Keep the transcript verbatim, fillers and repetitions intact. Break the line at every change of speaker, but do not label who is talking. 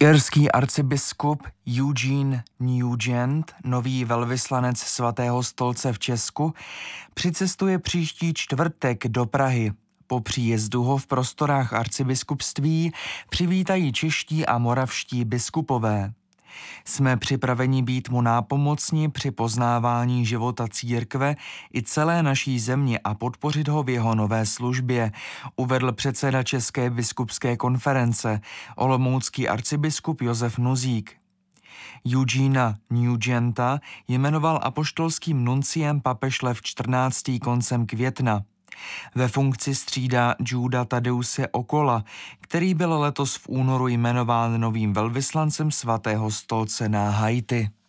Irský arcibiskup Eugene Nugent, nový velvyslanec Svatého stolce v Česku, přicestuje příští čtvrtek do Prahy. Po příjezdu ho v prostorách arcibiskupství přivítají čeští a moravští biskupové. Jsme připraveni být mu nápomocni při poznávání života církve i celé naší země a podpořit ho v jeho nové službě, uvedl předseda České biskupské konference, olomoucký arcibiskup Josef Nuzík. Eugena Nugenta jmenoval apoštolským nunciem papež Lev čtrnáctý koncem května. Ve funkci střídá Juda Tadeuse Okola, který byl letos v únoru jmenován novým velvyslancem Svatého stolce na Haiti.